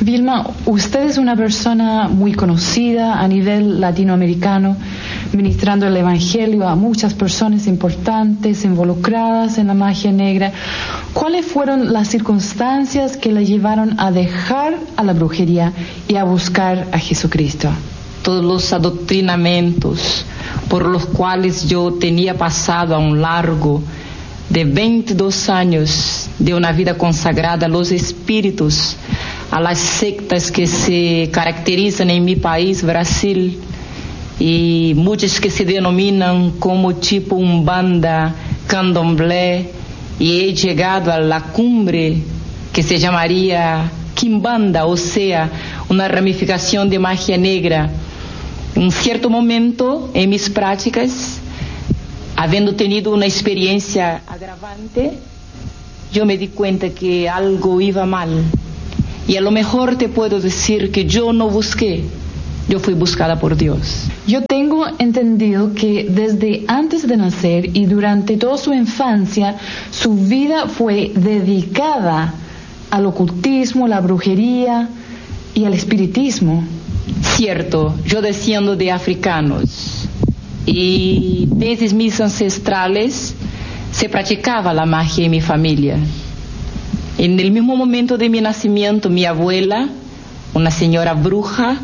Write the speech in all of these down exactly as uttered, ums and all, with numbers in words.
Vilma, usted es una persona muy conocida a nivel latinoamericano, ministrando el Evangelio a muchas personas importantes involucradas en la magia negra. ¿Cuáles fueron las circunstancias que la llevaron a dejar a la brujería y a buscar a Jesucristo? Todos los adoctrinamientos por los cuales yo tenía pasado a un largo de veintidós años de una vida consagrada a los espíritus, a las sectas que se caracterizan en mi país, Brasil, y muchas que se denominan como tipo Umbanda, Candomblé, y he llegado a la cumbre que se llamaría Quimbanda, o sea, una ramificación de magia negra. En cierto momento en mis prácticas, habiendo tenido una experiencia agravante, yo me di cuenta que algo iba mal. Y a lo mejor te puedo decir que yo no busqué, yo fui buscada por Dios. Yo tengo entendido que desde antes de nacer y durante toda su infancia, su vida fue dedicada al ocultismo, la brujería y al espiritismo. Cierto, yo desciendo de africanos y desde mis ancestrales se practicaba la magia en mi familia. En el mismo momento de mi nacimiento, mi abuela, una señora bruja,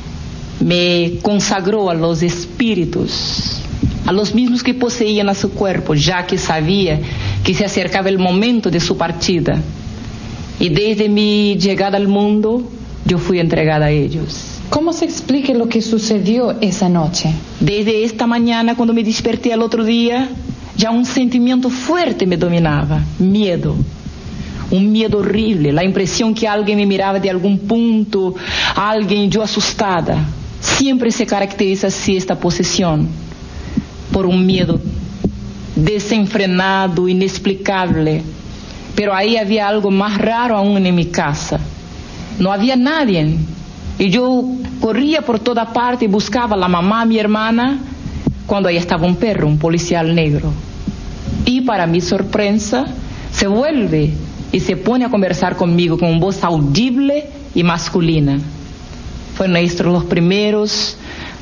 me consagró a los espíritus, a los mismos que poseían a su cuerpo, ya que sabía que se acercaba el momento de su partida. Y desde mi llegada al mundo, yo fui entregada a ellos. ¿Cómo se explica lo que sucedió esa noche? Desde esta mañana, cuando me desperté al otro día, ya un sentimiento fuerte me dominaba, miedo. Un miedo horrible, la impresión que alguien me miraba de algún punto, alguien yo asustada. Siempre se caracteriza así esta posesión, por un miedo desenfrenado, inexplicable. Pero ahí había algo más raro aún en mi casa. No había nadie. Y yo corría por toda parte y buscaba a la mamá, a mi hermana, cuando ahí estaba un perro, un policial negro. Y para mi sorpresa, se vuelve y se pone a conversar conmigo con voz audible y masculina. Fueron estos los primeros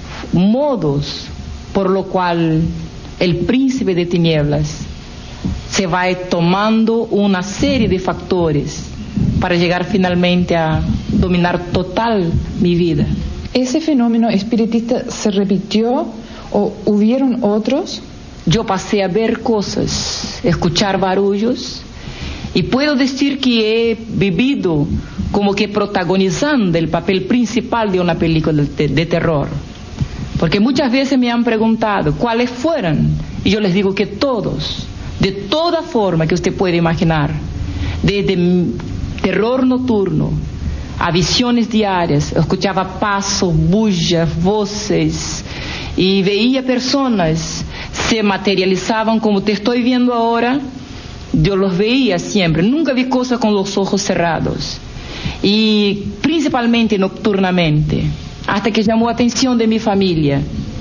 modos por lo cual el príncipe de tinieblas se va tomando una serie de factores para llegar finalmente a dominar total mi vida. ¿Ese fenómeno espiritista se repitió o hubieron otros? Yo pasé a ver cosas, escuchar barullos, y puedo decir que he vivido como que protagonizando el papel principal de una película de, de terror. Porque muchas veces me han preguntado cuáles fueron, y yo les digo que todos, de toda forma que usted puede imaginar, desde terror nocturno a visiones diarias, escuchaba pasos, bullas, voces, y veía personas se materializaban como te estoy viendo ahora. Yo los veía siempre, nunca vi cosas con los ojos cerrados, y principalmente nocturnamente, hasta que llamó la atención de mi familia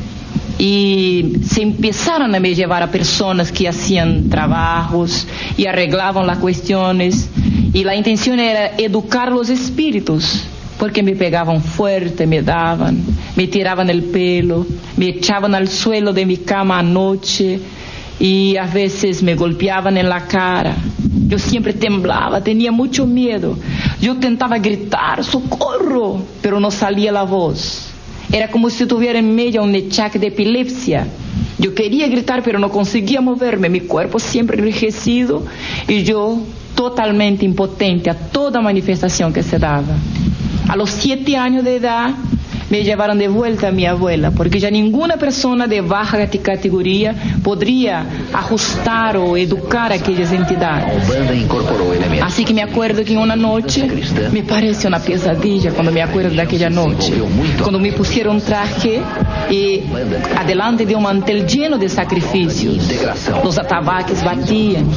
y se empezaron a me llevar a personas que hacían trabajos y arreglaban las cuestiones, y la intención era educar los espíritus, porque me pegaban fuerte, me daban, me tiraban el pelo, me echaban al suelo de mi cama anoche y a veces me golpeaban en la cara. Yo siempre temblaba, tenía mucho miedo. Yo tentaba gritar, ¡socorro!, pero no salía la voz. Era como si tuviera en medio un ataque de epilepsia. Yo quería gritar, pero no conseguía moverme. Mi cuerpo siempre enrijecido y yo totalmente impotente a toda manifestación que se daba. A los siete años de edad me llevaron de vuelta a mi abuela, porque ya ninguna persona de baja categoría podría ajustar o educar a aquellas entidades. Así que me acuerdo que una noche, me parece una pesadilla cuando me acuerdo de aquella noche, cuando me pusieron traje y adelante de un mantel lleno de sacrificios, los atabaques batían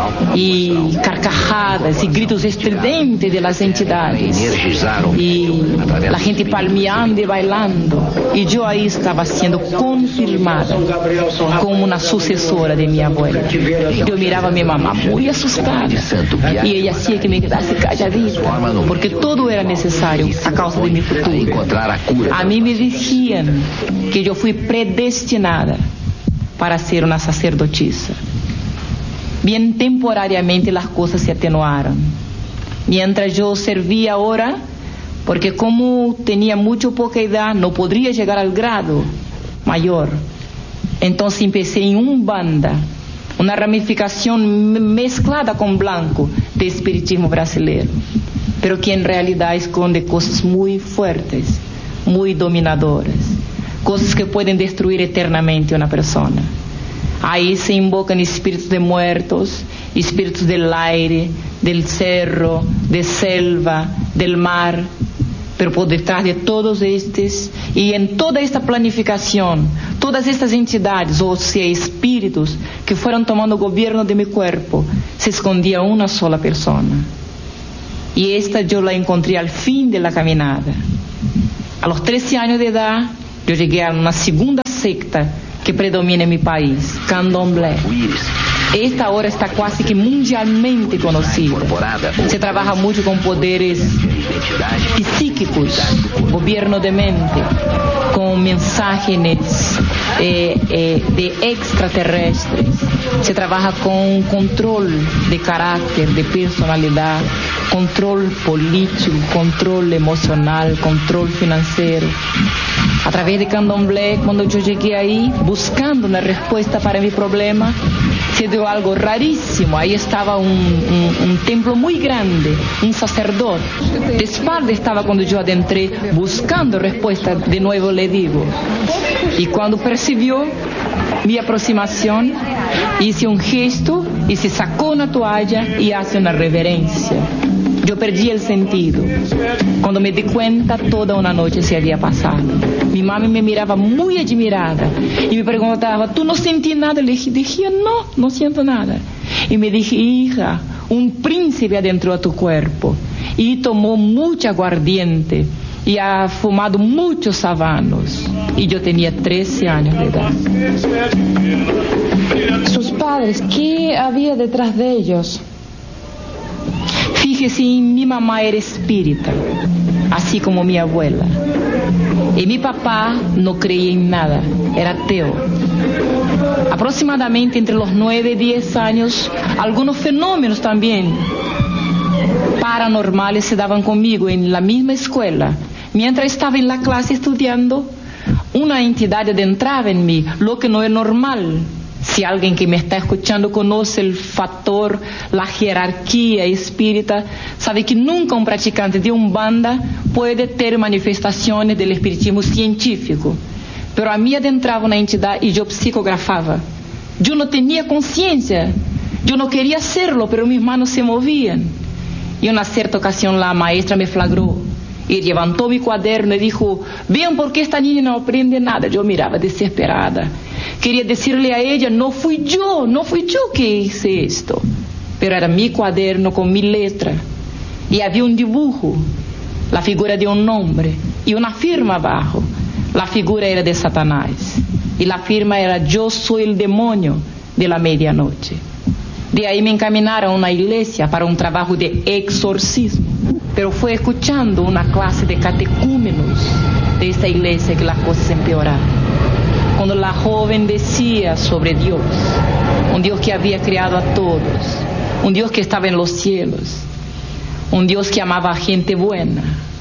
y carcajadas y gritos estridentes de las entidades y la gente palmeando grande bailando, y yo ahí estaba siendo confirmada como una sucesora de mi abuela. Yo miraba a mi mamá muy asustada y ella hacía que me quedase calladita, porque todo era necesario a causa de mi futuro. A mí me decían que yo fui predestinada para ser una sacerdotisa. Bien temporariamente las cosas se atenuaron. Mientras yo servía ahora, porque como tenía mucho poca edad, no podría llegar al grado mayor. Entonces empecé en un banda, una ramificación mezclada con blanco de espiritismo brasileño, pero que en realidad esconde cosas muy fuertes, muy dominadoras, cosas que pueden destruir eternamente a una persona. Ahí se invocan espíritus de muertos, espíritus del aire, del cerro, de selva, del mar. Pero por detrás de todos estos, y en toda esta planificación, todas estas entidades, o sea, espíritus que fueron tomando gobierno de mi cuerpo, se escondía una sola persona. Y esta yo la encontré al fin de la caminada. A los trece años de edad, yo llegué a una segunda secta que predomina en mi país, Candomblé. Esta ahora está casi que mundialmente conocida. Se trabaja mucho con poderes psíquicos, gobierno de mente, con mensajes eh, eh, de extraterrestres. Se trabaja con control de carácter, de personalidad, control político, control emocional, control financiero. A través de Candomblé, cuando yo llegué ahí buscando una respuesta para mi problema, se dio algo rarísimo. Ahí estaba un, un, un templo muy grande, un sacerdote. De espalda estaba cuando yo adentré buscando respuesta, de nuevo le digo. Y cuando percibió mi aproximación, hice un gesto y se sacó una toalla y hace una reverencia. Yo perdí el sentido. Cuando me di cuenta, toda una noche se había pasado. Mi mamá me miraba muy admirada y me preguntaba, ¿tú no sentí nada? Le dije, no, no siento nada. Y me dije, hija, un príncipe adentro a tu cuerpo y tomó mucho aguardiente y ha fumado muchos habanos. Y yo tenía trece años de edad. Sus padres, ¿qué había detrás de ellos? Fíjese, mi mamá era espírita, así como mi abuela. Y mi papá no creía en nada, era ateo. Aproximadamente entre los nueve y diez años, algunos fenómenos también paranormales se daban conmigo en la misma escuela. Mientras estaba en la clase estudiando, una entidad adentraba en mí, lo que no es normal. Si alguien que me está escuchando conoce el factor, la jerarquía espírita, sabe que nunca un practicante de Umbanda puede ter manifestaciones del espiritismo científico. Pero a mí adentraba una entidad y yo psicografaba. Yo no tenía conciencia, yo no quería hacerlo, pero mis manos se movían. Y en una cierta ocasión la maestra me flagró y levantó mi cuaderno y dijo, vean por qué esta niña no aprende nada. Yo miraba desesperada. Quería decirle a ella, no fui yo, no fui yo que hice esto. Pero era mi cuaderno con mi letra. Y había un dibujo, la figura de un hombre y una firma abajo. La figura era de Satanás. Y la firma era, yo soy el demonio de la medianoche. De ahí me encaminaron a una iglesia para un trabajo de exorcismo. Pero fue escuchando una clase de catecúmenos de esta iglesia que las cosas empeoraron. Cuando la joven decía sobre Dios, un Dios que había creado a todos, un Dios que estaba en los cielos, un Dios que amaba a gente buena.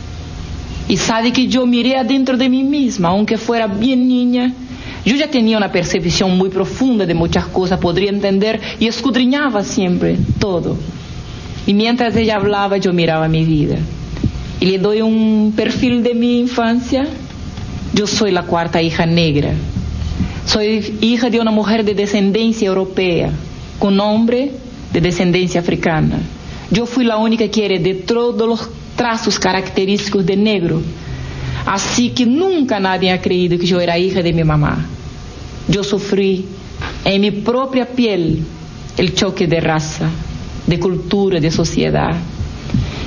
Y sabe que yo miré adentro de mí misma, aunque fuera bien niña, yo ya tenía una percepción muy profunda de muchas cosas, podría entender y escudriñaba siempre todo. Y mientras ella hablaba, yo miraba mi vida. Y le doy un perfil de mi infancia. Yo soy la cuarta hija negra. Soy hija de una mujer de descendencia europea, con hombre de descendencia africana. Yo fui la única que heredé todos los trazos característicos de negro. Así que nunca nadie ha creído que yo era hija de mi mamá. Yo sufrí en mi propia piel el choque de raza, de cultura, de sociedad.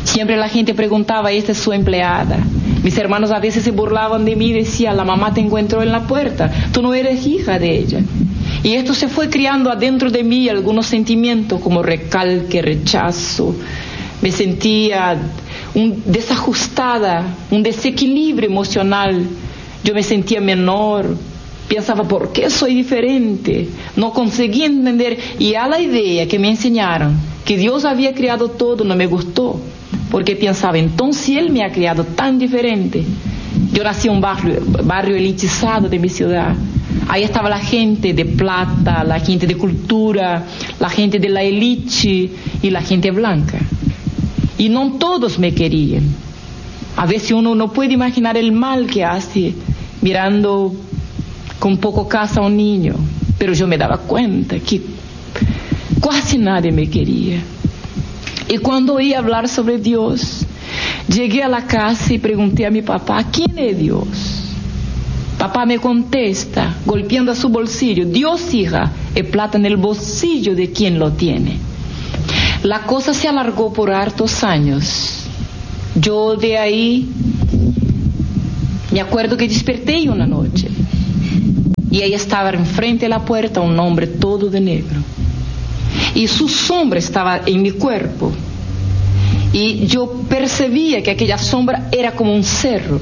Siempre la gente preguntaba, esta es su empleada. Mis hermanos a veces se burlaban de mí y decían, la mamá te encontró en la puerta, tú no eres hija de ella. Y esto se fue criando adentro de mí algunos sentimientos como recalque, rechazo. Me sentía un desajustada, un desequilibrio emocional. Yo me sentía menor, pensaba, ¿por qué soy diferente? No conseguía entender. Y a la idea que me enseñaron, que Dios había creado todo, no me gustó. Porque pensaba, entonces Él me ha creado tan diferente. Yo nací en un barrio, barrio elitizado de mi ciudad. Ahí estaba la gente de plata, la gente de cultura, la gente de la élite y la gente blanca. Y no todos me querían. A veces uno no puede imaginar el mal que hace mirando con poco casa a un niño. Pero yo me daba cuenta que casi nadie me quería. Y cuando oí hablar sobre Dios, llegué a la casa y pregunté a mi papá, ¿quién es Dios? Papá me contesta, golpeando a su bolsillo, Dios, hija, es plata en el bolsillo de quien lo tiene. La cosa se alargó por hartos años. Yo de ahí me acuerdo que desperté una noche y ahí estaba enfrente de la puerta un hombre todo de negro. Y su sombra estaba en mi cuerpo. Y yo percibía que aquella sombra era como un cerro.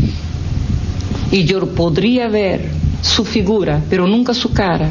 Y yo podría ver su figura, pero nunca su cara.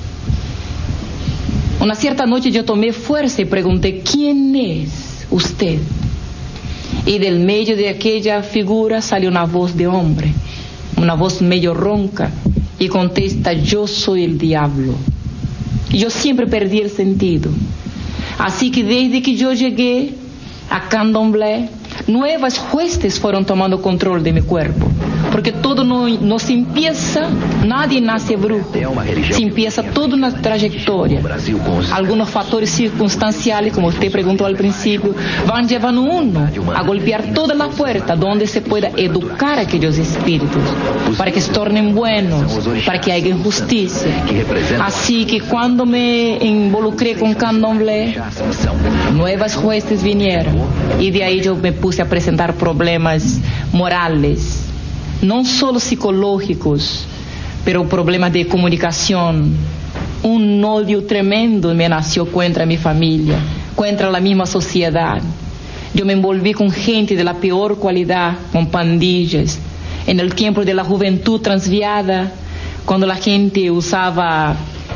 Una cierta noche yo tomé fuerza y pregunté, ¿quién es usted? Y del medio de aquella figura salió una voz de hombre, una voz medio ronca, y contesta, yo soy el diablo. Y yo siempre perdí el sentido. Así que desde que yo llegué a Candomblé, nuevas huestes fueron tomando control de mi cuerpo. Porque todo no, no se empieza, nadie nace bruto. Se empieza toda una trayectoria. Algunos factores circunstanciales, como usted preguntó al principio, van llevando uno a golpear toda la puerta donde se pueda educar a aquellos espíritus, para que se tornen buenos, para que haya justicia. Así que cuando me involucré con Candomblé, nuevas huestes vinieron. Y de ahí yo me puse a presentar problemas morales, no solo psicológicos, pero problemas de comunicación. Un odio tremendo me nació contra mi familia, contra la misma sociedad. Yo me envolví con gente de la peor cualidad, con pandillas. En el tiempo de la juventud transviada, cuando la gente usaba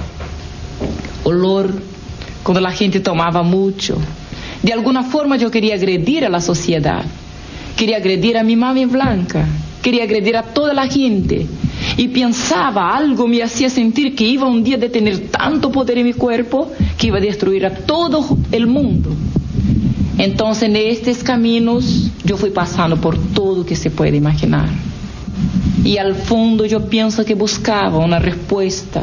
olor, cuando la gente tomaba mucho. De alguna forma yo quería agredir a la sociedad, quería agredir a mi mami blanca, quería agredir a toda la gente. Y pensaba, algo me hacía sentir que iba un día de tener tanto poder en mi cuerpo que iba a destruir a todo el mundo. Entonces en estos caminos yo fui pasando por todo que se puede imaginar. Y al fondo yo pienso que buscaba una respuesta.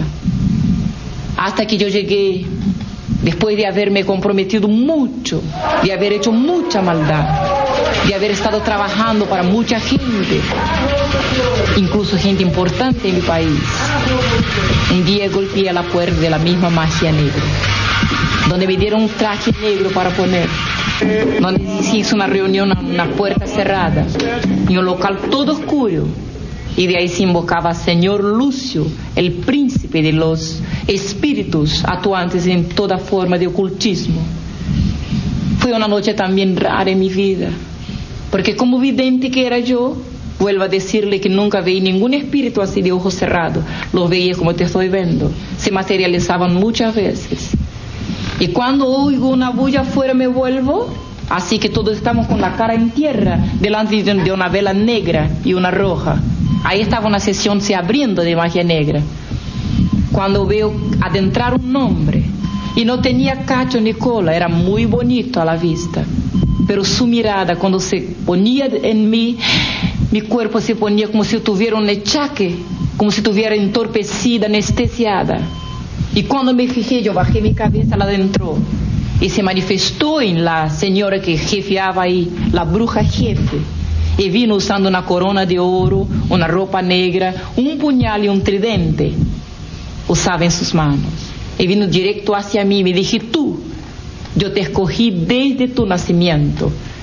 Hasta que yo llegué, después de haberme comprometido mucho, de haber hecho mucha maldad, de haber estado trabajando para mucha gente, incluso gente importante en mi país, un día golpeé a la puerta de la misma magia negra, donde me dieron un traje negro para poner, donde se hizo una reunión a una puerta cerrada, en un local todo oscuro, y de ahí se invocaba a Señor Lucio, el príncipe de los espíritus actuantes en toda forma de ocultismo. Fue una noche también rara en mi vida, porque como vidente que era yo, vuelvo a decirle que nunca veí ningún espíritu así de ojos cerrados. Los veía como te estoy viendo, se materializaban muchas veces. Y cuando oigo una bulla afuera me vuelvo, así que todos estamos con la cara en tierra, delante de una vela negra y una roja. Ahí estaba una sesión se abriendo de magia negra. Cuando veo adentrar un hombre, y no tenía cacho ni cola, era muy bonito a la vista, pero su mirada cuando se ponía en mí, mi cuerpo se ponía como si tuviera un achaque, como si estuviera entorpecida, anestesiada. Y cuando me fijé, yo bajé mi cabeza, la adentró, y se manifestó en la señora que jefeaba ahí, la bruja jefe. Y vino usando una corona de oro, una ropa negra, un puñal y un tridente. Usaba en sus manos. Y vino directo hacia mí y me dije, tú, yo te escogí desde tu nacimiento.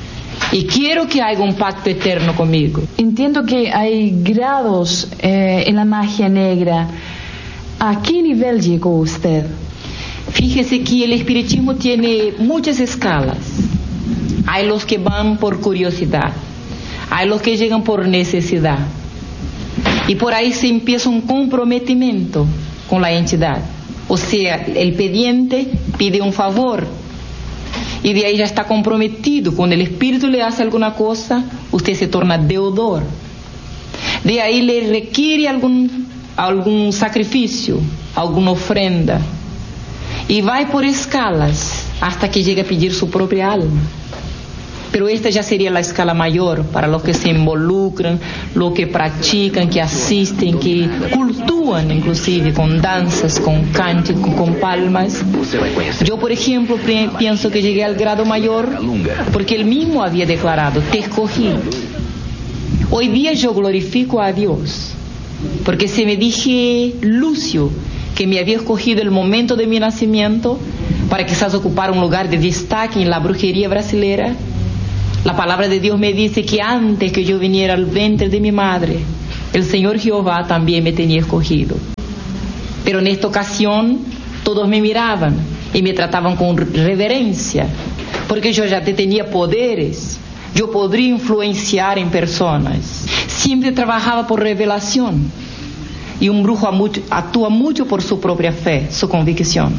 y quiero que haga un pacto eterno conmigo. Entiendo que hay grados eh, en la magia negra. ¿A qué nivel llegó usted? Fíjese que el espiritismo tiene muchas escalas. Hay los que van por curiosidad, hay los que llegan por necesidad, y por ahí se empieza un comprometimiento con la entidad. O sea, el pidiente pide un favor y de ahí ya está comprometido. Cuando el espíritu le hace alguna cosa, usted se torna deudor. De ahí le requiere algún, algún sacrificio, alguna ofrenda, y va por escalas hasta que llega a pedir su propia alma. Pero esta ya sería la escala mayor para los que se involucran, los que practican, que asisten, que cultúan inclusive con danzas, con cánticos, con palmas. Yo, por ejemplo, pienso que llegué al grado mayor porque él mismo había declarado: te escogí. Hoy día yo glorifico a Dios, porque si me dije Lucio que me había escogido el momento de mi nacimiento para quizás ocupar un lugar de destaque en la brujería brasileña, la palabra de Dios me dice que antes que yo viniera al vientre de mi madre, el Señor Jehová también me tenía escogido. Pero en esta ocasión todos me miraban y me trataban con reverencia, porque yo ya tenía poderes, yo podría influenciar en personas. Siempre trabajaba por revelación, y un brujo actúa mucho por su propia fe, su convicción.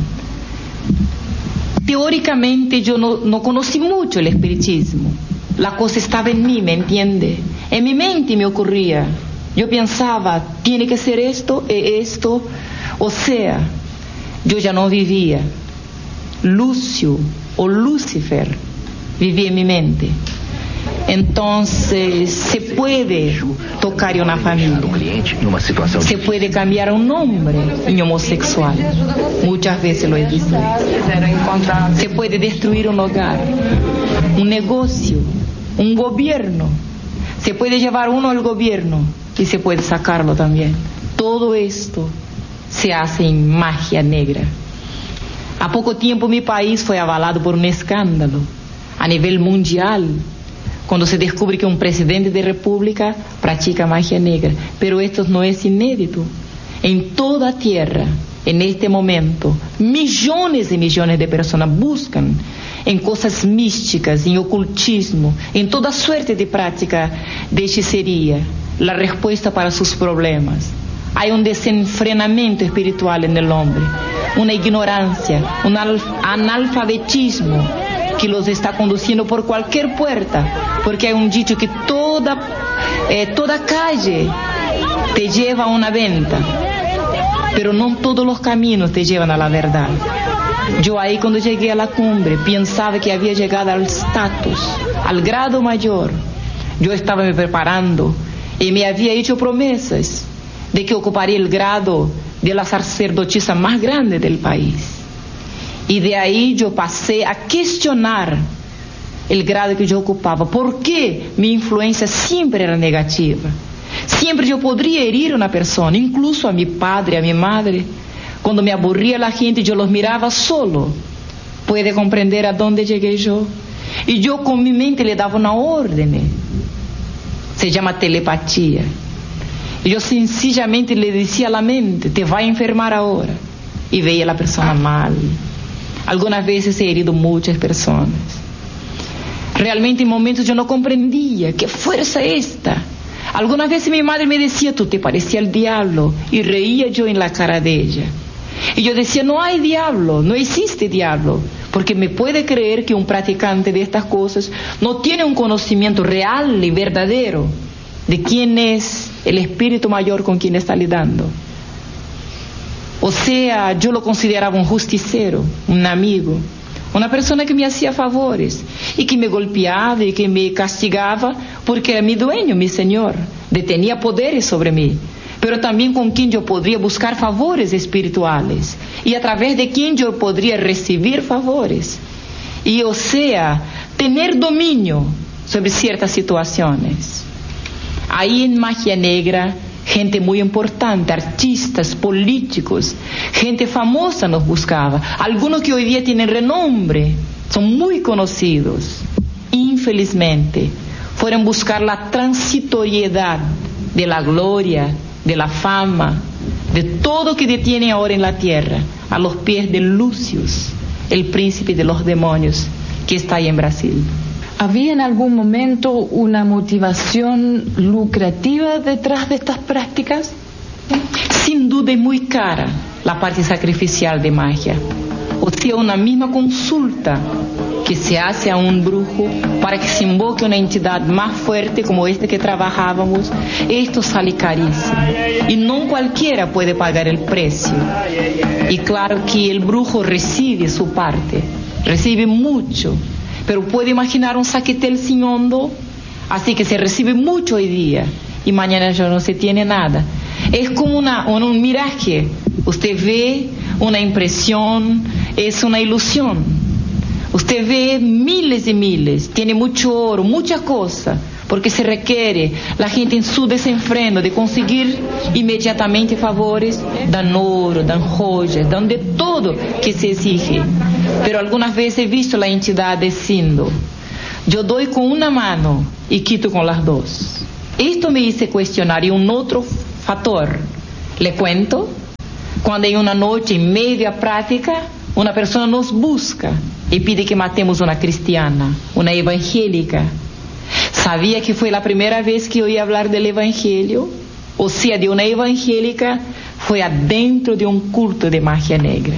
Teóricamente yo no, no conocí mucho el espiritismo. La cosa estaba en mí, ¿me entiende? En mi mente me ocurría. Yo pensaba, tiene que ser esto, e esto. O sea, yo ya no vivía. Lucio o Lucifer vivía en mi mente. Entonces, se puede tocar en una familia, se puede cambiar un nombre en homosexual, muchas veces lo he dicho. Se puede destruir un hogar, un negocio, un gobierno. Se puede llevar uno al gobierno y se puede sacarlo también. Todo esto se hace en magia negra. A poco tiempo mi país fue avalado por un escándalo a nivel mundial, cuando se descubre que un presidente de república practica magia negra. Pero esto no es inédito. En toda tierra, en este momento, millones y millones de personas buscan en cosas místicas, en ocultismo, en toda suerte de práctica de hechicería, la respuesta para sus problemas. Hay un desenfrenamiento espiritual en el hombre, una ignorancia, un analfabetismo que los está conduciendo por cualquier puerta, porque hay un dicho que toda, eh, toda calle te lleva a una venta, pero no todos los caminos te llevan a la verdad. Yo ahí, cuando llegué a la cumbre, pensaba que había llegado al estatus, al grado mayor. Yo estaba me preparando y me había hecho promesas de que ocuparía el grado de la sacerdotisa más grande del país. Y de ahí yo pasé a cuestionar el grado que yo ocupaba. ¿Por qué mi influencia siempre era negativa? Siempre yo podría herir a una persona, incluso a mi padre, a mi madre. Cuando me aburría la gente, yo los miraba solo. ¿Puede comprender a dónde llegué yo? Y yo con mi mente le daba una orden. Se llama telepatía. Y yo sencillamente le decía a la mente: te va a enfermar ahora. Y veía a la persona mal. Algunas veces he herido muchas personas. Realmente en momentos yo no comprendía qué fuerza esta. Algunas veces mi madre me decía: tú te parecías al diablo, y reía yo en la cara de ella. Y yo decía: no hay diablo, no existe diablo, porque me puede creer que un practicante de estas cosas no tiene un conocimiento real y verdadero de quién es el espíritu mayor con quien está lidando. O sea, yo lo consideraba un justicero, un amigo, una persona que me hacía favores y que me golpeaba y que me castigaba porque era mi dueño, mi señor, tenía poderes sobre mí, pero también con quien yo podría buscar favores espirituales y a través de quien yo podría recibir favores. Y o sea, tener dominio sobre ciertas situaciones. Ahí en magia negra, gente muy importante, artistas, políticos, gente famosa nos buscaba. Algunos que hoy día tienen renombre, son muy conocidos. Infelizmente, infelizmente, fueron buscar la transitoriedad de la gloria, de la fama, de todo que detiene ahora en la tierra, a los pies de Lucius, el príncipe de los demonios, que está ahí en Brasil. ¿Había en algún momento una motivación lucrativa detrás de estas prácticas? Sin duda es muy cara la parte sacrificial de magia. O sea, una misma consulta que se hace a un brujo para que se invoque una entidad más fuerte como esta que trabajábamos, esto sale carísimo. Y no cualquiera puede pagar el precio. Y claro que el brujo recibe su parte, recibe mucho. Pero puede imaginar un saquetel sin hondo, así que se recibe mucho hoy día y mañana ya no se tiene nada. Es como una, un miraje. Usted ve una impresión, es una ilusión. Usted ve miles y miles, tiene mucho oro, mucha cosa, porque se requiere la gente en su desenfreno de conseguir inmediatamente favores, dan oro, dan joyas, dan de todo que se exige. Pero algunas veces he visto la entidad diciendo, yo doy con una mano y quito con las dos. Esto me hizo cuestionar. Y un otro factor, le cuento, cuando en una noche en media práctica, una persona nos busca y pide que matemos una cristiana, una evangélica. Sabía que fue la primera vez que oí hablar del evangelio, o sea, de una evangélica, fue adentro de un culto de magia negra.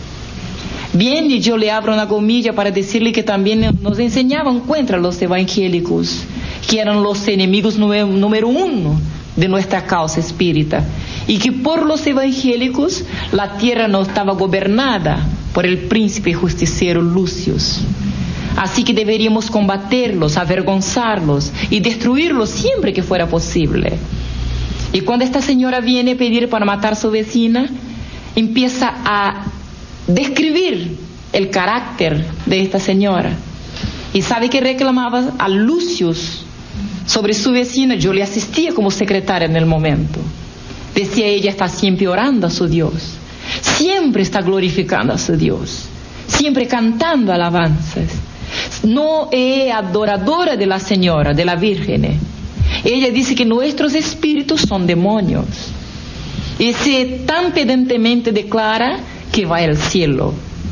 Bien, y yo le abro una comilla para decirle que también nos enseñaban contra los evangélicos, que eran los enemigos número, número uno de nuestra causa espírita, y que por los evangélicos la tierra no estaba gobernada por el príncipe justiciero Lucius. Así que deberíamos combaterlos, avergonzarlos y destruirlos siempre que fuera posible. Y cuando esta señora viene a pedir para matar a su vecina, empieza a describir el carácter de esta señora. Y sabe que reclamaba a Lucius sobre su vecina. Yo le asistía como secretaria en el momento. Decía, ella está siempre orando a su Dios, siempre está glorificando a su Dios, siempre cantando alabanzas. No es adoradora de la señora, de la Virgen. Ella dice que nuestros espíritus son demonios. Y se tan pedantemente declara que va al cielo.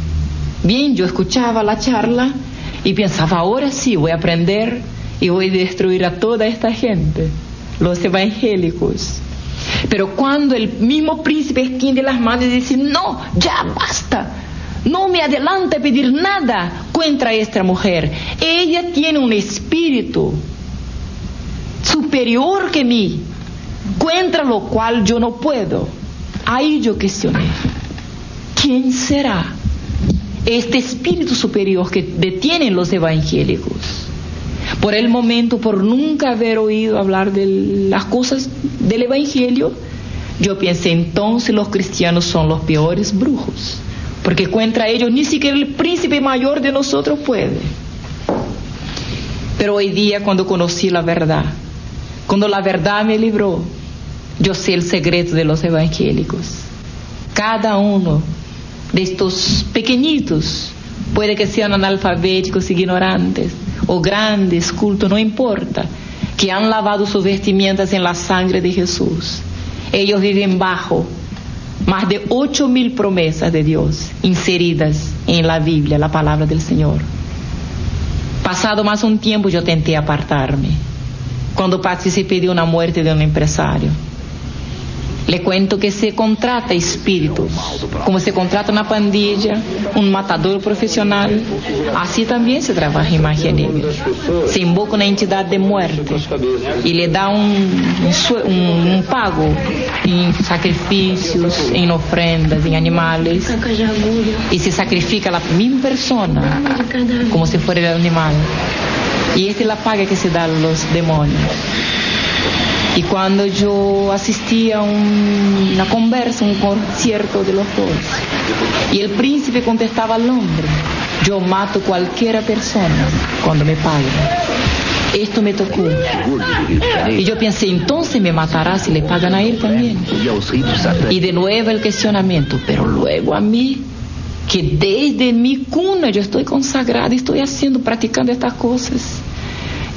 Bien, yo escuchaba la charla y pensaba, ahora sí voy a aprender y voy a destruir a toda esta gente, los evangélicos. Pero cuando el mismo príncipe extiende las manos y dice, no, ya basta, no me adelante a pedir nada contra esta mujer, ella tiene un espíritu superior que mí, contra lo cual yo no puedo. Ahí yo cuestioné, ¿quién será este espíritu superior que detienen los evangélicos? Por el momento, por nunca haber oído hablar de las cosas del evangelio, yo pensé, entonces los cristianos son los peores brujos, porque contra ellos ni siquiera el príncipe mayor de nosotros puede. Pero hoy día, cuando conocí la verdad, cuando la verdad me libró, yo sé el secreto de los evangélicos. Cada uno de estos pequeñitos, puede que sean analfabéticos, ignorantes, o grandes, cultos, no importa, que han lavado sus vestimentas en la sangre de Jesús. Ellos viven bajo más de ocho mil promesas de Dios inseridas en la Biblia, la palabra del Señor. Pasado más un tiempo, yo tenté apartarme, cuando participé de una muerte de un empresario. Le cuento que se contrata espíritus, como se contrata una pandilla, un matador profesional. Así también se trabaja en magia negra. Se invoca una entidad de muerte y le da un, un, un, un pago en sacrificios, en ofrendas, en animales. Y se sacrifica a la misma persona, como si fuera el animal. Y esta es la paga que se da a los demonios. Y cuando yo asistía a un, una conversa, un concierto de los dos, y el príncipe contestaba al hombre, yo mato cualquier persona cuando me paguen. Esto me tocó. Y yo pensé, entonces me matará si le pagan a él también. Y de nuevo el cuestionamiento, pero luego a mí, que desde mi cuna yo estoy consagrada, estoy haciendo, practicando estas cosas.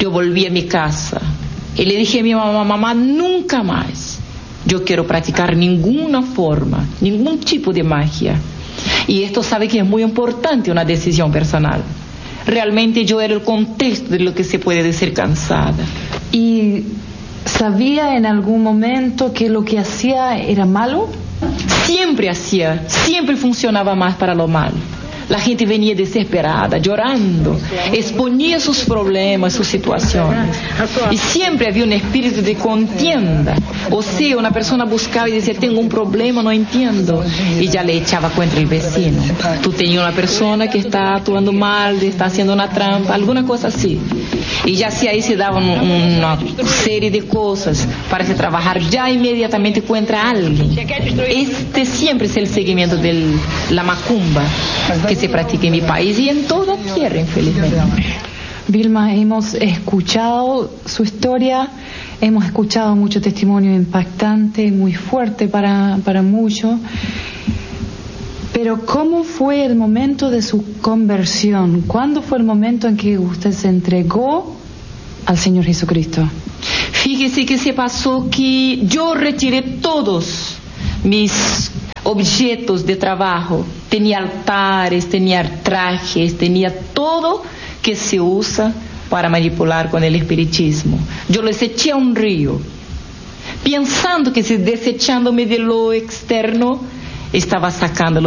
yo volví a mi casa y le dije a mi mamá, mamá, nunca más yo quiero practicar ninguna forma, ningún tipo de magia. Y esto sabe que es muy importante, una decisión personal. Realmente yo era el contexto de lo que se puede decir cansada. ¿Y sabía en algún momento que lo que hacía era malo? Siempre hacía, siempre funcionaba más para lo malo. La gente venía desesperada, llorando, exponía sus problemas, sus situaciones. Y siempre había un espíritu de contienda. O sea, una persona buscaba y decía, tengo un problema, no entiendo. Y ya le echaba contra el vecino. Tú tenías una persona que está actuando mal, está haciendo una trampa, alguna cosa así. Y ya si ahí se daban una serie de cosas para se trabajar ya inmediatamente contra alguien. Este siempre es el seguimiento de la macumba que se practica en mi país y en toda la tierra, infelizmente. Vilma, hemos escuchado su historia, hemos escuchado mucho testimonio impactante, muy fuerte para, para muchos. Pero ¿cómo fue el momento de su conversión? ¿Cuándo fue el momento en que usted se entregó al Señor Jesucristo? Fíjese que se pasó que yo retiré todos mis objetos de trabajo. Tenía altares, tenía trajes, tenía todo que se usa para manipular con el espiritismo. Yo los eché a un río, pensando que si desechándome de lo externo, estaba sacando